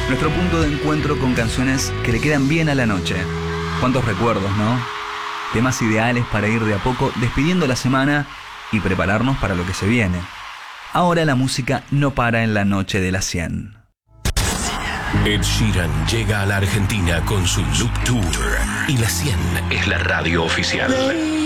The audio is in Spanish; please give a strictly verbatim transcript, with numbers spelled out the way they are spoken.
Nuestro punto de encuentro con canciones que le quedan bien a la noche. Cuántos recuerdos, ¿no? Temas ideales para ir de a poco despidiendo la semana y prepararnos para lo que se viene. Ahora la música no para en la noche de las cien. Ed Sheeran llega a la Argentina con su Loop Tour y la cien es la radio oficial.